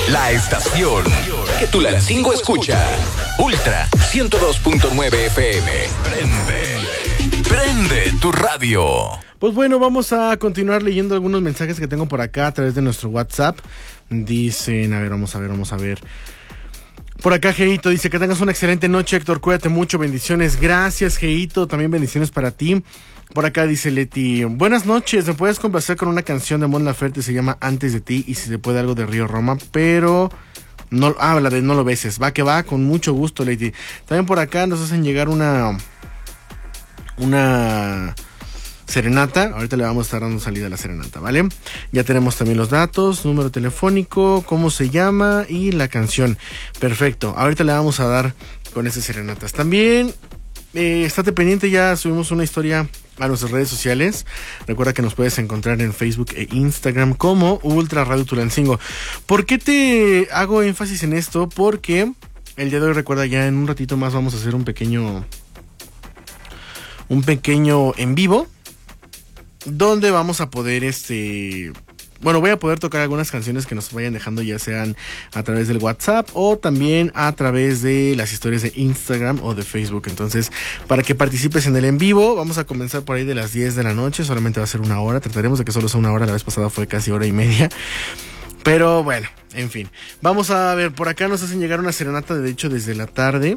La estación que Tulancingo escucha. Ultra 102.9 FM. Prende tu radio. Pues bueno, vamos a continuar leyendo algunos mensajes que tengo por acá a través de nuestro WhatsApp. Dicen, vamos a ver. Por acá Geito dice que tengas una excelente noche, Héctor, cuídate mucho, bendiciones. Gracias, Geito, también bendiciones para ti. Por acá dice Leti, buenas noches, ¿me puedes complacer con una canción de Mon Laferte? Se llama Antes de ti, y si se puede algo de Río Roma, pero no, la de No lo beses. Va que va, con mucho gusto, Leti. También por acá nos hacen llegar una serenata. Ahorita le vamos a estar dando salida a la serenata, ¿vale? Ya tenemos también los datos, número telefónico, cómo se llama y la canción. Perfecto, ahorita le vamos a dar con esas serenatas. También, estate pendiente, ya subimos una historia a nuestras redes sociales. Recuerda que nos puedes encontrar en Facebook e Instagram como Ultra Radio Tulancingo. ¿Por qué te hago énfasis en esto? Porque el día de hoy, recuerda, ya en un ratito más vamos a hacer un pequeño en vivo, donde vamos a poder voy a poder tocar algunas canciones que nos vayan dejando, ya sean a través del WhatsApp o también a través de las historias de Instagram o de Facebook. Entonces, para que participes en el en vivo, vamos a comenzar por ahí de las 10 de la noche, solamente va a ser una hora, trataremos de que solo sea una hora, la vez pasada fue casi hora y media. Pero bueno, en fin, vamos a ver, por acá nos hacen llegar una serenata, de hecho desde la tarde.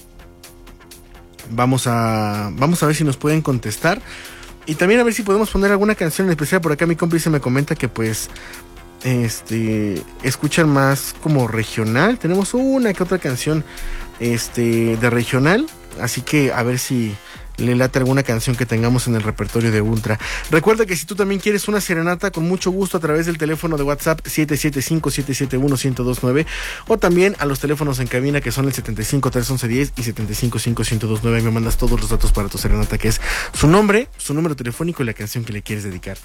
Vamos a ver si nos pueden contestar. Y también a ver si podemos poner alguna canción en especial. Por acá mi cómplice me comenta que pues escuchan más como regional. Tenemos una que otra canción de regional, así que a ver si le late alguna canción que tengamos en el repertorio de Ultra. Recuerda que si tú también quieres una serenata, con mucho gusto a través del teléfono de WhatsApp 775-771-1029 o también a los teléfonos en cabina que son el 75-311-10 y 75-5-1029. Me mandas todos los datos para tu serenata, que es su nombre, su número telefónico y la canción que le quieres dedicar.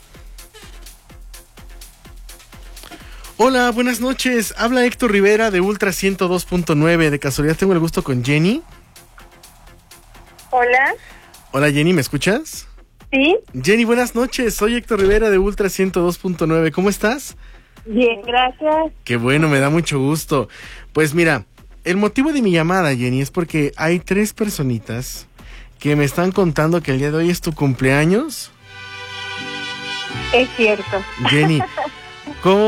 Hola, buenas noches. Habla Héctor Rivera de Ultra 102.9. De casualidad tengo el gusto con Jenny. Hola. Hola Jenny, ¿me escuchas? Sí. Jenny, buenas noches, soy Héctor Rivera de Ultra 102.9, ¿cómo estás? Bien, gracias. Qué bueno, me da mucho gusto. Pues mira, el motivo de mi llamada, Jenny, es porque hay 3 personitas que me están contando que el día de hoy es tu cumpleaños. Es cierto. Jenny,